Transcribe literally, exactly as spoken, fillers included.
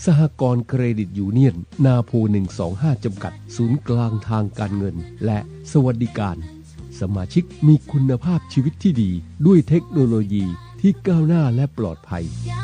สหกรณ์เครดิตยูเนียนนาโพหนึ่งสองห้าจำกัดศูนย์กลางทางการเงินและสวัสดิการสมาชิกมีคุณภาพชีวิตที่ดีด้วยเทคโนโลยีที่ก้าวหน้าและปลอดภัย